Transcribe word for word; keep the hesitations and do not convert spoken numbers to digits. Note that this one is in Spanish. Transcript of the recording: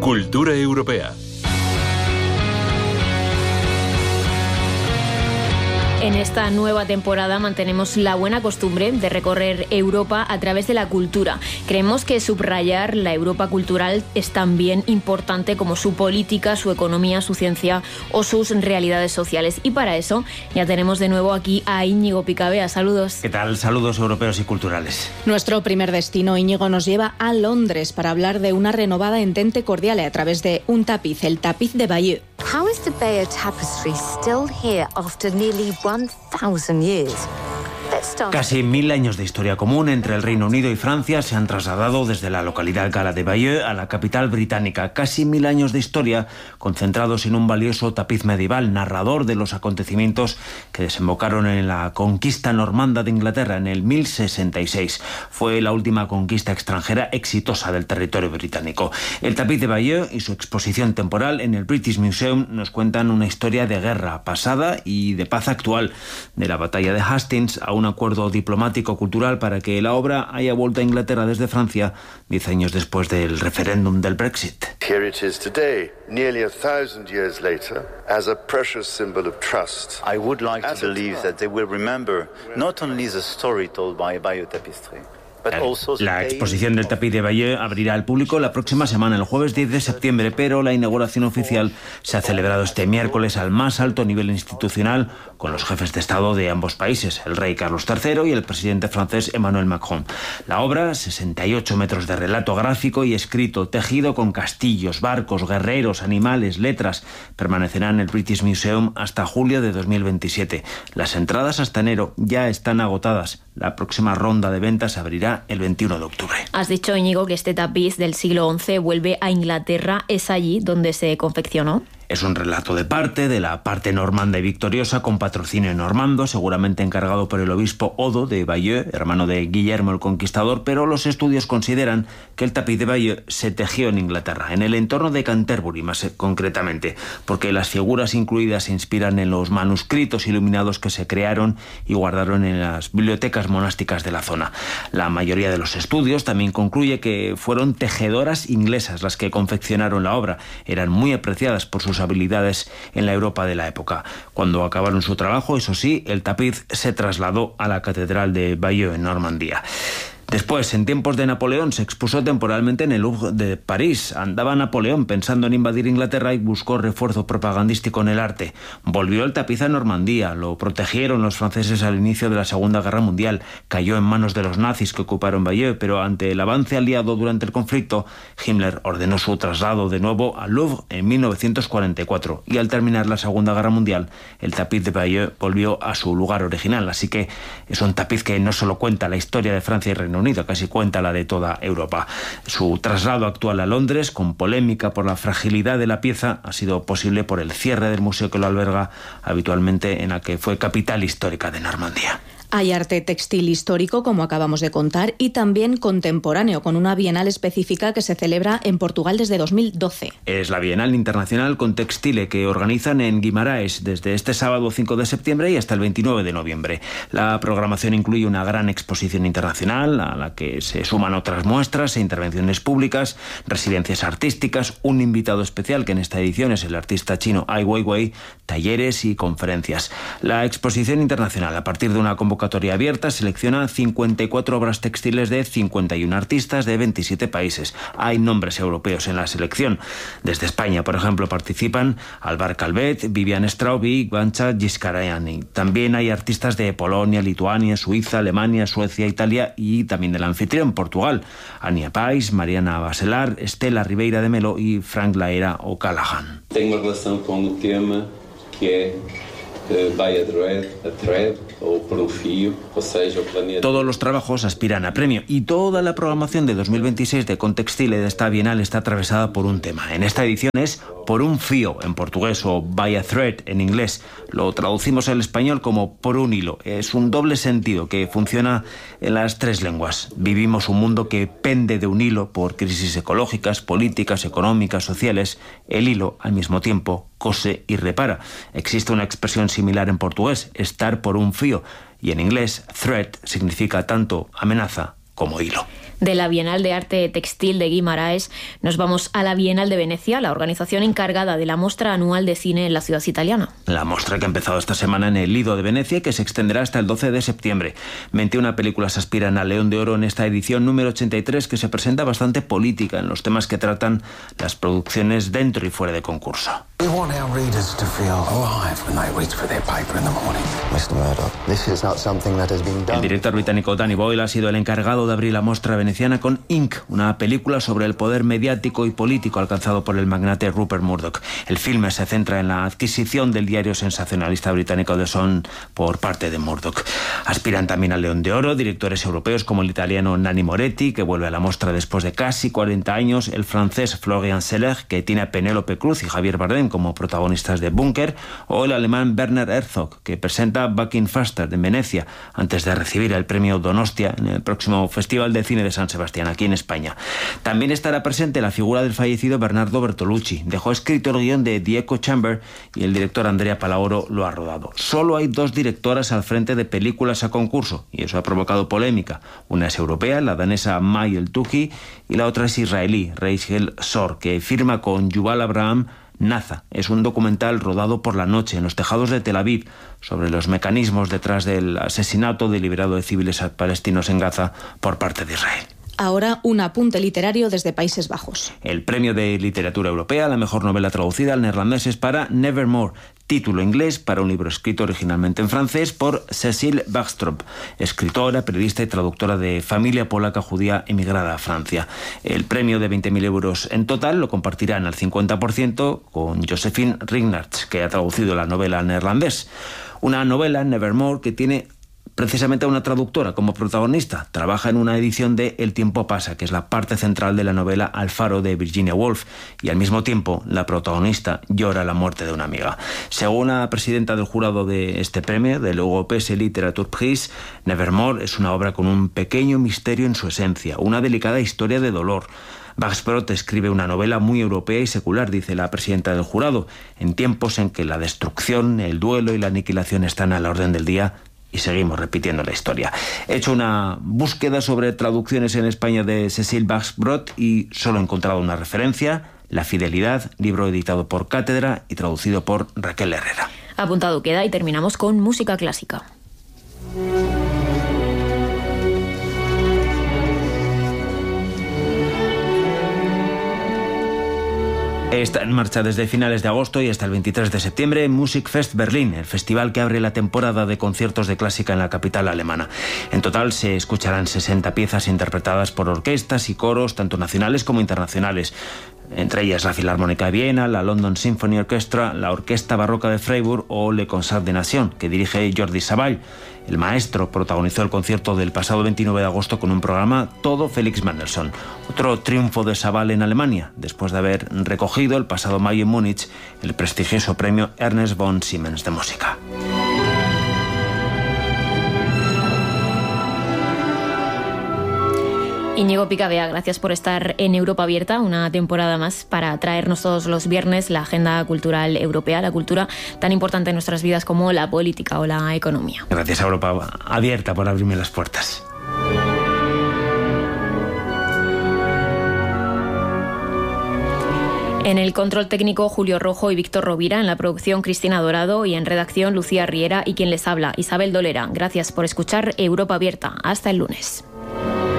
Cultura europea. En esta nueva temporada mantenemos la buena costumbre de recorrer Europa a través de la cultura. Creemos que subrayar la Europa cultural es tan bien importante como su política, su economía, su ciencia o sus realidades sociales. Y para eso ya tenemos de nuevo aquí a Íñigo Picabea. Saludos. ¿Qué tal? Saludos europeos y culturales. Nuestro primer destino, Íñigo, nos lleva a Londres para hablar de una renovada entente cordial a través de un tapiz, el tapiz de Bayeux. How is the Bayeux tapestry still here after nearly one thousand years? Casi mil años de historia común entre el Reino Unido y Francia se han trasladado desde la localidad gala de Bayeux a la capital británica. Casi mil años de historia concentrados en un valioso tapiz medieval, narrador de los acontecimientos que desembocaron en la conquista normanda de Inglaterra en el mil sesenta y seis. Fue la última conquista extranjera exitosa del territorio británico. El tapiz de Bayeux y su exposición temporal en el British Museum nos cuentan una historia de guerra pasada y de paz actual, de la batalla de Hastings a un acuerdo diplomático-cultural para que la obra haya vuelto a Inglaterra desde Francia diez años después del referéndum del Brexit. Here it is today, nearly a thousand years later, as a precious symbol of trust. I would like to believe that they will remember not only the story told by Bayeux Tapestry. La exposición del tapiz de Bayeux abrirá al público la próxima semana, el jueves diez de septiembre, pero la inauguración oficial se ha celebrado este miércoles al más alto nivel institucional con los jefes de Estado de ambos países, el rey Carlos tercero y el presidente francés Emmanuel Macron. La obra, sesenta y ocho metros de relato gráfico y escrito, tejido con castillos, barcos, guerreros, animales, letras, permanecerá en el British Museum hasta julio de dos mil veintisiete. Las entradas hasta enero ya están agotadas. La próxima ronda de ventas abrirá el veintiuno de octubre. Has dicho, Íñigo, que este tapiz del siglo once vuelve a Inglaterra. ¿Es allí donde se confeccionó? Es un relato de parte, de la parte normanda y victoriosa, con patrocinio normando, seguramente encargado por el obispo Odo de Bayeux, hermano de Guillermo el Conquistador, pero los estudios consideran que el tapiz de Bayeux se tejió en Inglaterra, en el entorno de Canterbury más concretamente, porque las figuras incluidas se inspiran en los manuscritos iluminados que se crearon y guardaron en las bibliotecas monásticas de la zona. La mayoría de los estudios también concluye que fueron tejedoras inglesas las que confeccionaron la obra. Eran muy apreciadas por sus habilidades en la Europa de la época. Cuando acabaron su trabajo, eso sí, el tapiz se trasladó a la catedral de Bayeux en Normandía. Después, en tiempos de Napoleón, se expuso temporalmente en el Louvre de París. Andaba Napoleón pensando en invadir Inglaterra y buscó refuerzo propagandístico en el arte. Volvió el tapiz a Normandía, lo protegieron los franceses al inicio de la Segunda Guerra Mundial. Cayó en manos de los nazis que ocuparon Bayeux, pero ante el avance aliado durante el conflicto, Himmler ordenó su traslado de nuevo al Louvre en mil novecientos cuarenta y cuatro. Y al terminar la Segunda Guerra Mundial, el tapiz de Bayeux volvió a su lugar original. Así que es un tapiz que no solo cuenta la historia de Francia y Reino Unido, casi cuenta la de toda Europa. Su traslado actual a Londres, con polémica por la fragilidad de la pieza, ha sido posible por el cierre del museo que lo alberga habitualmente, en la que fue capital histórica de Normandía. Hay arte textil histórico, como acabamos de contar, y también contemporáneo, con una bienal específica que se celebra en Portugal desde dos mil doce. Es la Bienal Internacional Contextile, que organizan en Guimarães desde este sábado cinco de septiembre y hasta el veintinueve de noviembre. La programación incluye una gran exposición internacional, a la que se suman otras muestras e intervenciones públicas, residencias artísticas, un invitado especial, que en esta edición es el artista chino Ai Weiwei, talleres y conferencias. La exposición internacional, a partir de una convocatoria abierta, selecciona cincuenta y cuatro obras textiles de cincuenta y uno artistas de veintisiete países. Hay nombres europeos en la selección. Desde España, por ejemplo, participan Alvar Calvet, Vivian Straub y Guancha Giscariani. También hay artistas de Polonia, Lituania, Suiza, Alemania, Suecia, Italia y también del anfitrión, Portugal. Ania Pais, Mariana Bacelar, Estela Ribeira de Melo y Frank Laera O'Callaghan. Tengo una relación con un tema que es by a thread, a thread o por un fío, o sea, o planeta. Todos los trabajos aspiran a premio y toda la programación de dos mil veintiséis de Contextile de esta Bienal está atravesada por un tema. En esta edición es Por un fío en portugués o by a thread en inglés. Lo traducimos al español como por un hilo. Es un doble sentido que funciona en las tres lenguas. Vivimos un mundo que pende de un hilo por crisis ecológicas, políticas, económicas, sociales. El hilo, al mismo tiempo, cose y repara. Existe una expresión similar en portugués, estar por un fío, y en inglés, thread significa tanto amenaza como hilo. De la Bienal de Arte Textil de Guimaraes nos vamos a la Bienal de Venecia, la organización encargada de la muestra anual de cine en la ciudad italiana. La muestra que ha empezado esta semana en el Lido de Venecia y que se extenderá hasta el doce de septiembre. veintiuna películas aspiran al León de Oro en esta edición número ochenta y tres, que se presenta bastante política en los temas que tratan las producciones dentro y fuera de concurso. El director británico Danny Boyle ha sido el encargado de abrir la muestra veneciana con Ink, una película sobre el poder mediático y político alcanzado por el magnate Rupert Murdoch. El filme se centra en la adquisición del diario sensacionalista británico The Sun por parte de Murdoch. Aspiran también al León de Oro directores europeos como el italiano Nanni Moretti, que vuelve a la muestra después de casi cuarenta años, el francés Florian Zeller, que tiene a Penélope Cruz y Javier Bardem como protagonistas de Bunker, o el alemán Werner Herzog, que presenta Back in Faster en Venecia, antes de recibir el premio Donostia en el próximo Festival de Cine de San Sebastián, aquí en España. También estará presente la figura del fallecido Bernardo Bertolucci. Dejó escrito el guión de The Echo Chamber y el director Andrea Palaoro lo ha rodado. Solo hay dos directoras al frente de películas a concurso, y eso ha provocado polémica. Una es europea, la danesa May El-Touhi, y la otra es israelí, Rachel Sor, que firma con Yuval Abraham Naza. Es un documental rodado por la noche en los tejados de Tel Aviv sobre los mecanismos detrás del asesinato deliberado de civiles palestinos en Gaza por parte de Israel. Ahora un apunte literario desde Países Bajos. El premio de literatura europea, la mejor novela traducida al neerlandés, es para Nevermore, título inglés para un libro escrito originalmente en francés por Cécile Bachstrop, escritora, periodista y traductora de familia polaca judía emigrada a Francia. El premio de veinte mil euros en total lo compartirán al cincuenta por ciento con Josephine Rignarts, que ha traducido la novela al neerlandés. Una novela, Nevermore, que tiene precisamente a una traductora como protagonista. Trabaja en una edición de El tiempo pasa, que es la parte central de la novela Alfaro de Virginia Woolf, y al mismo tiempo la protagonista llora la muerte de una amiga. Según la presidenta del jurado de este premio, del Europese Literature Prize, Nevermore es una obra con un pequeño misterio en su esencia, una delicada historia de dolor. Bachsprot escribe una novela muy europea y secular, dice la presidenta del jurado, en tiempos en que la destrucción, el duelo y la aniquilación están a la orden del día. Y seguimos repitiendo la historia. He hecho una búsqueda sobre traducciones en España de Cécile Bachsprot y solo he encontrado una referencia: La fidelidad, libro editado por Cátedra y traducido por Raquel Herrera. Apuntado queda y terminamos con música clásica. Está en marcha desde finales de agosto y hasta el veintitrés de septiembre Musikfest Berlín, el festival que abre la temporada de conciertos de clásica en la capital alemana. En total se escucharán sesenta piezas interpretadas por orquestas y coros, tanto nacionales como internacionales. Entre ellas la Filarmónica de Viena, la London Symphony Orchestra, la Orquesta Barroca de Freiburg o Le Concert des Nations, que dirige Jordi Savall. El maestro protagonizó el concierto del pasado veintinueve de agosto con un programa todo Felix Mendelssohn. Otro triunfo de Savall en Alemania, después de haber recogido el pasado mayo en Múnich el prestigioso premio Ernest von Siemens de música. Íñigo Picabea, gracias por estar en Europa Abierta una temporada más para traernos todos los viernes la agenda cultural europea, la cultura tan importante en nuestras vidas como la política o la economía. Gracias a Europa Abierta por abrirme las puertas. En el control técnico, Julio Rojo y Víctor Rovira. En la producción, Cristina Dorado. Y en redacción, Lucía Riera. Y quien les habla, Isabel Dolera. Gracias por escuchar Europa Abierta. Hasta el lunes.